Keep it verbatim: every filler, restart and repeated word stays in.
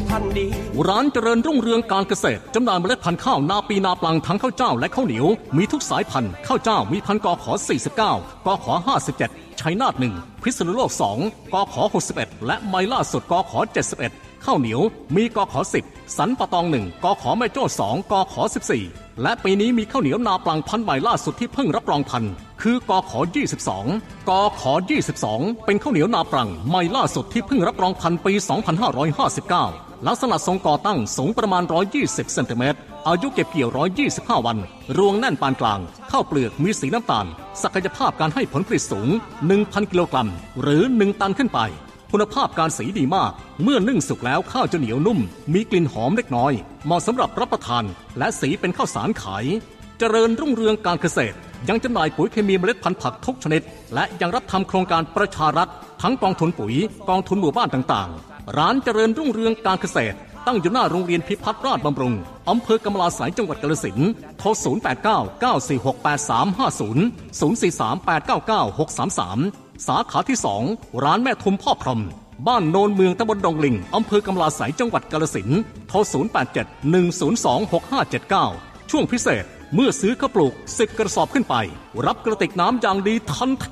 พันธุ์ดีร้านเจริญรุ่งเรืองการเกษตรจำหน่ายเมล็ดพันธุ์ข้าวนาปีนาปลังทั้งข้าวเจ้าและข้าวเหนียวมีทุกสายพันธุ์ข้าวเจ้ามีพันธุ์กขสี่สิบเก้ากขห้าสิบเจ็ดชัยนาทหนึ่งพิษณุโลกสองกขหกสิบเอ็ดและไมล่าสุดกขเจ็ดสิบเอ็ดข้าวเหนียวมีกขสิบสันปะตองหนึ่งกขแม่โจ้สองกขสิบสี่และปีนี้มีข้าวเหนียวนาปลังพันธุ์ใหม่ล่าสุดที่เพิ่งรับรองพันธุ์คือกขยี่สิบสองกขยี่สิบสองเป็นข้าวเหนียวนาปลังใหม่ล่าสุดที่เพิ่งรับรองพันธุ์ปีสองพันห้าร้อยห้าสิบเก้าลักษณะทรงก่อตั้งสูงประมาณหนึ่งร้อยยี่สิบเซนติเมตรอายุเก็บเกี่ยวหนึ่งร้อยยี่สิบห้าวันรวงแน่นปานกลางข้าวเปลือกมีสีน้ำตาลศักยภาพการให้ผลผลิตสูง หนึ่งพัน กิโลกรัมหรือหนึ่งตันขึ้นไปคุณภาพการสีดีมากเมื่อนึ่งสุกแล้วข้าวจะเหนียวนุ่มมีกลิ่นหอมเล็กน้อยเหมาะสำหรับรับประทานและสีเป็นข้าวสารขายเจริญรุ่งเรืองการเกษตรยังจำหน่ายปุ๋ยเคมีเมล็ดพันธุ์ผักทุกชนิดและยังรับทำโครงการประชารัฐทั้งกองทุนปุ๋ยกองทุนหมู่บ้านต่างๆร้านเจริญรุ่งเรืองการเกษตรตั้งอยู่หน้าโรงเรียนพิพัฒน์ราชบำรุงอำเภอกำมะลาสัยจังหวัดกาฬสินธุ์โทรศูนย์ แปด เก้า เก้า สี่ หก แปด สาม ห้า ศูนย์ ศูนย์ สี่ สาม แปด เก้า เก้า หก สาม สามสาขาที่สองร้านแม่ทุมพ่อพรหมบ้านโนนเมืองตำบลดงลิงอำเภอกำมะลาสัยจังหวัดกาฬสินธุ์โทรศูนย์ แปด เจ็ด หนึ่ง ศูนย์ สอง หก ห้า เจ็ด เก้าช่วงพิเศษเมื่อซื้อข้าวปลูกสิบกระสอบขึ้นไปรับกระติกน้ำอย่างดีทัน